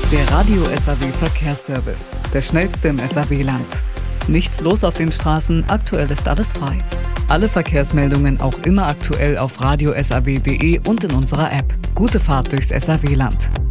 Der Radio SAW Verkehrsservice, der schnellste im SAW-Land. Nichts los auf den Straßen, aktuell ist alles frei. Alle Verkehrsmeldungen auch immer aktuell auf radiosaw.de und in unserer App. Gute Fahrt durchs SAW-Land.